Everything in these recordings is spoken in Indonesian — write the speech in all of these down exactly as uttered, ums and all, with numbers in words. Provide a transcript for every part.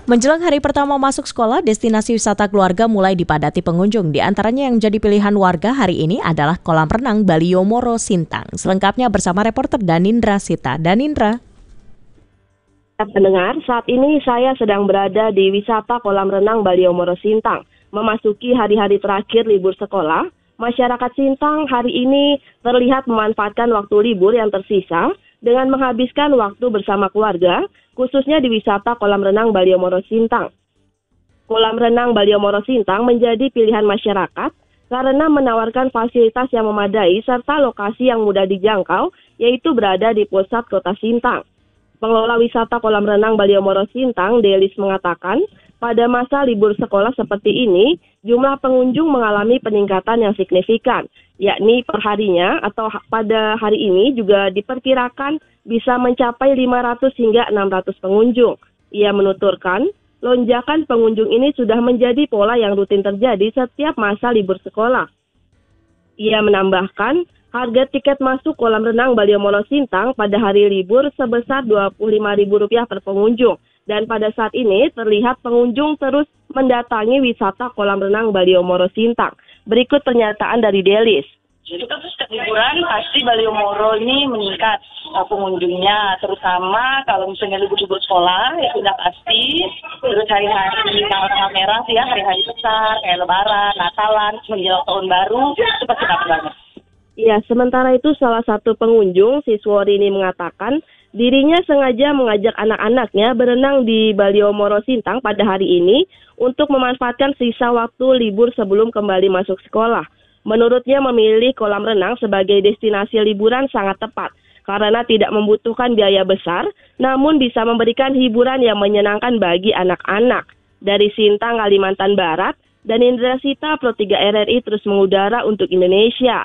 Menjelang hari pertama masuk sekolah, destinasi wisata keluarga mulai dipadati pengunjung. Di antaranya yang jadi pilihan warga hari ini adalah kolam renang Baliomoro Sintang. Selengkapnya bersama reporter Danindra Sita. Danindra. Pendengar, saat ini saya sedang berada di wisata kolam renang Baliomoro Sintang. Memasuki hari-hari terakhir libur sekolah, masyarakat Sintang hari ini terlihat memanfaatkan waktu libur yang tersisa dengan menghabiskan waktu bersama keluarga, khususnya di wisata kolam renang Baliomoro Sintang. Kolam renang Baliomoro Sintang menjadi pilihan masyarakat karena menawarkan fasilitas yang memadai serta lokasi yang mudah dijangkau, yaitu berada di pusat kota Sintang. Pengelola wisata kolam renang Baliomoro Sintang, Delis, mengatakan, pada masa libur sekolah seperti ini, jumlah pengunjung mengalami peningkatan yang signifikan, yakni perharinya atau pada hari ini juga diperkirakan bisa mencapai lima ratus hingga enam ratus pengunjung. Ia menuturkan, lonjakan pengunjung ini sudah menjadi pola yang rutin terjadi setiap masa libur sekolah. Ia menambahkan, harga tiket masuk kolam renang Baliomoro Sintang pada hari libur sebesar dua puluh lima ribu rupiah per pengunjung. Dan pada saat ini terlihat pengunjung terus mendatangi wisata kolam renang Baliomoro Sintang. Berikut pernyataan dari Delis. Kita tuh setiap liburan pasti Baliomoro ini meningkat uh, pengunjungnya, terutama kalau misalnya libur-libur sekolah, ya sudah pasti. Terus hari-hari tanggal-tanggal merah sih ya, hari-hari besar, kayak Lebaran, Natalan, menjelang tahun baru, itu pasti dapat banget. Ya, sementara itu salah satu pengunjung, Sisworini, mengatakan dirinya sengaja mengajak anak-anaknya berenang di Baliomoro Sintang pada hari ini untuk memanfaatkan sisa waktu libur sebelum kembali masuk sekolah. Menurutnya memilih kolam renang sebagai destinasi liburan sangat tepat karena tidak membutuhkan biaya besar, namun bisa memberikan hiburan yang menyenangkan bagi anak-anak. Dari Sintang, Kalimantan Barat, Danindra Sita, Pro tiga R R I terus mengudara untuk Indonesia.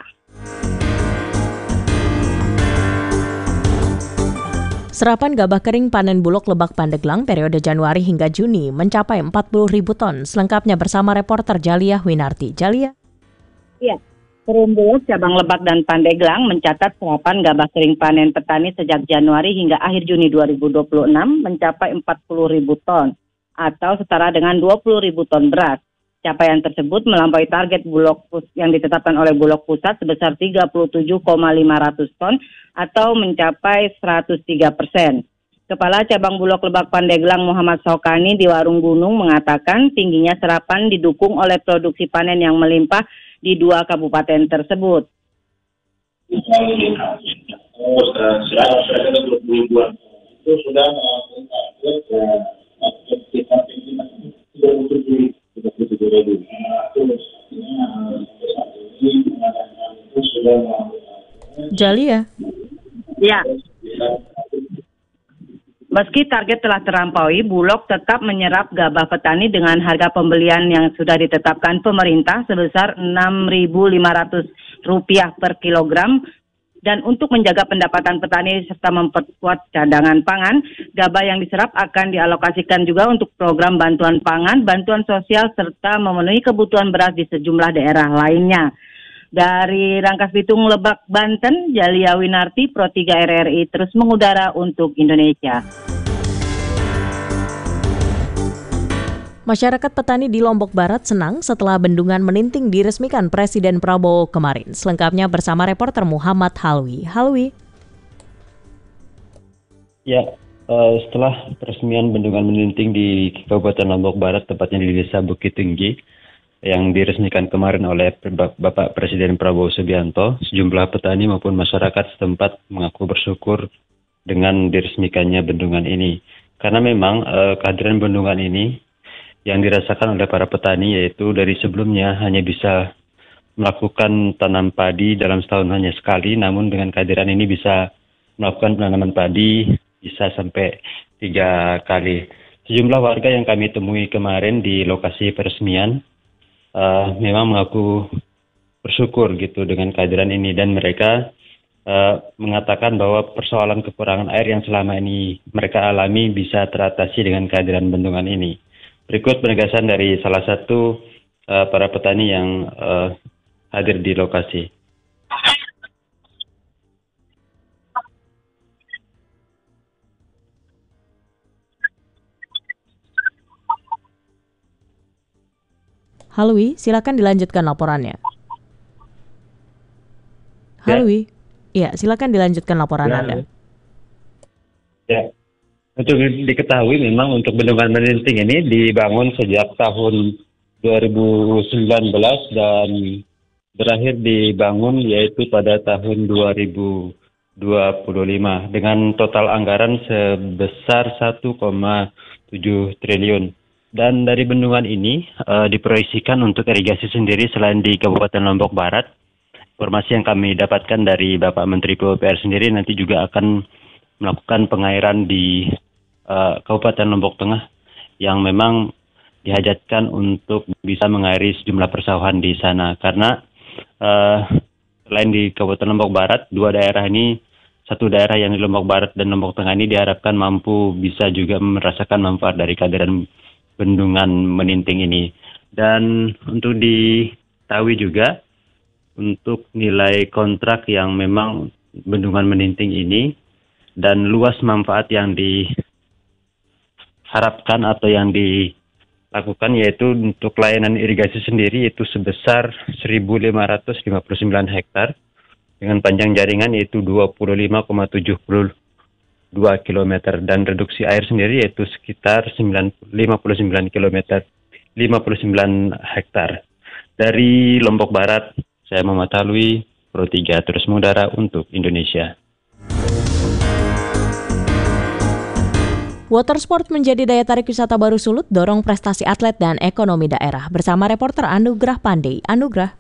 Serapan gabah kering panen Bulog Lebak Pandeglang periode Januari hingga Juni mencapai empat puluh ribu ton. Selengkapnya bersama reporter Jalia Winarti. Jalia. Ya, Perum Bulog cabang Lebak dan Pandeglang mencatat serapan gabah kering panen petani sejak Januari hingga akhir Juni dua ribu dua puluh enam mencapai empat puluh ribu ton atau setara dengan dua puluh ribu ton beras. Capaian tersebut melampaui target Bulog yang ditetapkan oleh Bulog Pusat sebesar tiga puluh tujuh koma lima ratus ton atau mencapai seratus tiga persen. Kepala Cabang Bulog Lebak Pandeglang Muhammad Sokani di Warung Gunung mengatakan tingginya serapan didukung oleh produksi panen yang melimpah di dua kabupaten tersebut. Itu sudah Jalia. Ya. Meski target telah terlampaui, Bulog tetap menyerap gabah petani dengan harga pembelian yang sudah ditetapkan pemerintah sebesar enam ribu lima ratus rupiah per kilogram. Dan untuk menjaga pendapatan petani serta memperkuat cadangan pangan, gabah yang diserap akan dialokasikan juga untuk program bantuan pangan, bantuan sosial, serta memenuhi kebutuhan beras di sejumlah daerah lainnya. Dari Rangkas Bitung, Lebak, Banten, Jalia Winarti, Pro tiga R R I terus mengudara untuk Indonesia. Masyarakat petani di Lombok Barat senang setelah bendungan Meninting diresmikan Presiden Prabowo kemarin. Selengkapnya bersama reporter Muhammad Halwi. Halwi. Ya, uh, setelah peresmian bendungan Meninting di Kabupaten Lombok Barat, tepatnya di Desa Bukit Tinggi, yang diresmikan kemarin oleh Bapak Presiden Prabowo Subianto, sejumlah petani maupun masyarakat setempat mengaku bersyukur dengan diresmikannya bendungan ini. Karena memang uh, kehadiran bendungan ini yang dirasakan oleh para petani, yaitu dari sebelumnya hanya bisa melakukan tanam padi dalam setahun hanya sekali, namun dengan kehadiran ini bisa melakukan penanaman padi bisa sampai tiga kali. Sejumlah warga yang kami temui kemarin di lokasi peresmian uh, memang mengaku bersyukur gitu dengan kehadiran ini, dan mereka uh, mengatakan bahwa persoalan kekurangan air yang selama ini mereka alami bisa teratasi dengan kehadiran bendungan ini. Berikut penegasan dari salah satu uh, para petani yang uh, hadir di lokasi. Halwi, silakan dilanjutkan laporannya. Halwi, ya, silakan dilanjutkan laporan Ya. Anda. Ya, untuk diketahui memang untuk bendungan Meninting ini dibangun sejak tahun dua ribu sembilan belas dan berakhir dibangun yaitu pada tahun dua ribu dua puluh lima dengan total anggaran sebesar satu koma tujuh triliun. Dan dari bendungan ini uh, diproyeksikan untuk irigasi sendiri selain di Kabupaten Lombok Barat. Informasi yang kami dapatkan dari Bapak Menteri P U P R sendiri nanti juga akan melakukan pengairan di uh, Kabupaten Lombok Tengah yang memang dihajatkan untuk bisa mengairi sejumlah persawahan di sana. Karena uh, selain di Kabupaten Lombok Barat, dua daerah ini, satu daerah yang di Lombok Barat dan Lombok Tengah ini diharapkan mampu bisa juga merasakan manfaat dari kehadiran bendungan Meninting ini. Dan untuk diketahui juga, untuk nilai kontrak yang memang bendungan Meninting ini dan luas manfaat yang diharapkan atau yang dilakukan yaitu untuk layanan irigasi sendiri itu sebesar seribu lima ratus lima puluh sembilan hektar dengan panjang jaringan yaitu dua puluh lima koma tujuh dua kilometer dan reduksi air sendiri yaitu sekitar lima puluh sembilan kilometer, lima puluh sembilan hektar. Dari Lombok Barat, saya Muhammad Halwi, Pro tiga Terus Mengudara untuk Indonesia. Watersport menjadi daya tarik wisata baru Sulut, dorong prestasi atlet dan ekonomi daerah. Bersama reporter Anugrah Pandey. Anugrah.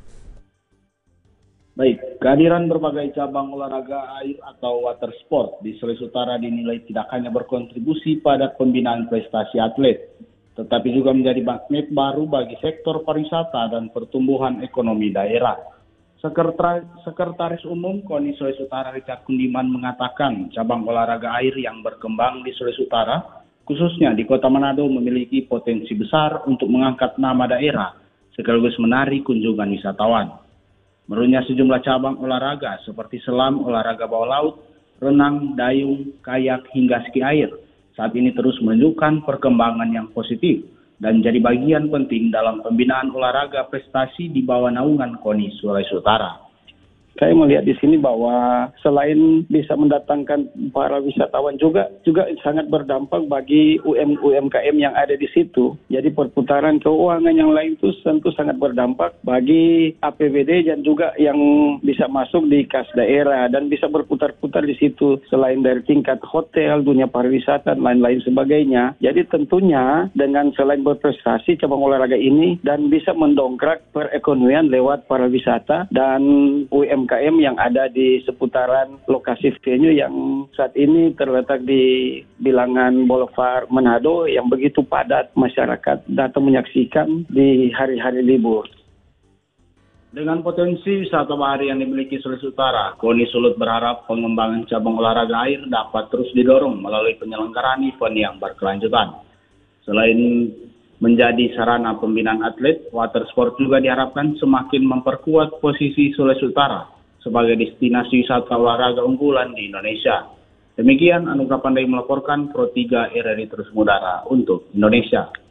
Baik, kehadiran berbagai cabang olahraga air atau water sport di Sulawesi Utara dinilai tidak hanya berkontribusi pada pembinaan prestasi atlet, tetapi juga menjadi magnet baru bagi sektor pariwisata dan pertumbuhan ekonomi daerah. Sekretaris, Sekretaris Umum KONI Sulawesi Utara Richard Kundiman mengatakan cabang olahraga air yang berkembang di Sulawesi Utara, khususnya di Kota Manado, memiliki potensi besar untuk mengangkat nama daerah sekaligus menarik kunjungan wisatawan. Menurutnya sejumlah cabang olahraga seperti selam, olahraga bawah laut, renang, dayung, kayak hingga ski air saat ini terus menunjukkan perkembangan yang positif dan jadi bagian penting dalam pembinaan olahraga prestasi di bawah naungan KONI Sulawesi Utara. Saya melihat di sini bahwa selain bisa mendatangkan para wisatawan juga juga sangat berdampak bagi U M K M yang ada di situ. Jadi perputaran keuangan yang lain itu tentu sangat berdampak bagi A P B D dan juga yang bisa masuk di kas daerah dan bisa berputar-putar di situ selain dari tingkat hotel, dunia pariwisata dan lain-lain sebagainya. Jadi tentunya dengan selain berprestasi cabang olahraga ini dan bisa mendongkrak perekonomian lewat pariwisata dan U M K M yang ada di seputaran lokasi venue yang saat ini terletak di bilangan Boulevard Manado yang begitu padat masyarakat datang menyaksikan di hari-hari libur. Dengan potensi wisata bahari yang dimiliki Sulawesi Utara, KONI Sulut berharap pengembangan cabang olahraga air dapat terus didorong melalui penyelenggaraan event yang berkelanjutan. Selain menjadi sarana pembinaan atlet, water sport juga diharapkan semakin memperkuat posisi Sulawesi Utara sebagai destinasi wisata olahraga unggulan di Indonesia. Demikian Anugrah Pandey melaporkan Pro tiga R R I Terus Mengudara untuk Indonesia.